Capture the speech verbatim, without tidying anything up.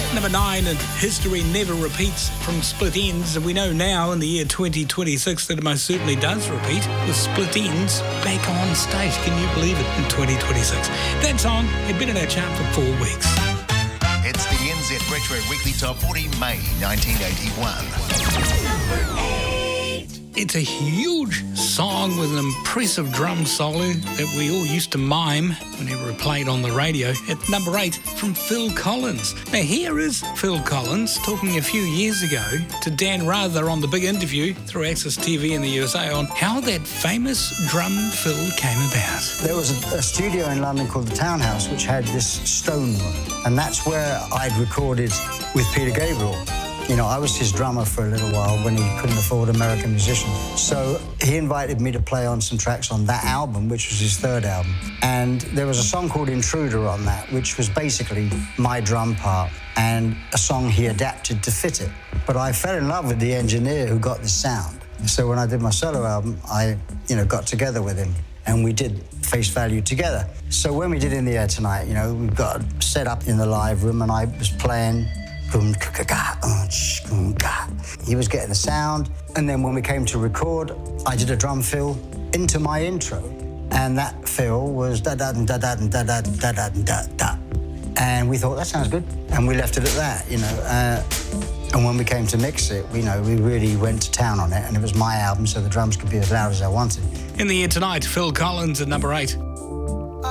Number nine, and History Never Repeats from Split Enz. And we know now in the year twenty twenty-six that it most certainly does repeat with Split Enz back on stage. Can you believe it, in twenty twenty-six? That song had been in our chart for four weeks. It's the N Z Retro Weekly Top forty, May nineteen eighty-one. Number eight. It's a huge song with an impressive drum solo that we all used to mime whenever it played on the radio. At number eight, from Phil Collins. Now here is Phil Collins talking a few years ago to Dan Rather on the big interview through Access T V in the U S A on how that famous drum fill came about. There was a, a studio in London called the Townhouse which had this stone room, and that's where I'd recorded with Peter Gabriel. You know, I was his drummer for a little while when he couldn't afford American musicians. So he invited me to play on some tracks on that album, which was his third album. And there was a song called Intruder on that, which was basically my drum part and a song he adapted to fit it. But I fell in love with the engineer who got the sound. So when I did my solo album, I, you know, got together with him and we did Face Value together. So when we did In the Air Tonight, you know, we got set up in the live room and I was playing. He was getting the sound, and then when we came to record, I did a drum fill into my intro, and that fill was da da da da da da da da da da, and we thought that sounds good, and we left it at that, you know. Uh, and when we came to mix it, you know, we really went to town on it, and it was my album, so the drums could be as loud as I wanted. In the Air Tonight, Phil Collins at number eight.